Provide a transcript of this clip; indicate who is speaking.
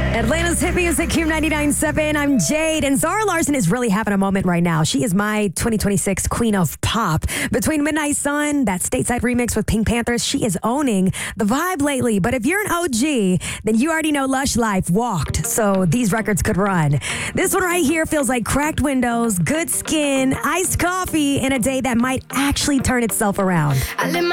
Speaker 1: Atlanta's hit music, Q99.7. I'm Jade, and Zara Larsson is really having a moment right now. She is my 2026 Queen of Pop. Between Midnight Sun, that stateside remix with Pink Panthers, she is owning the vibe lately. But if you're an OG, then you already know Lush Life walked, so these records could run. This one right here feels like cracked windows, good skin, iced coffee, in a day that might actually turn itself around.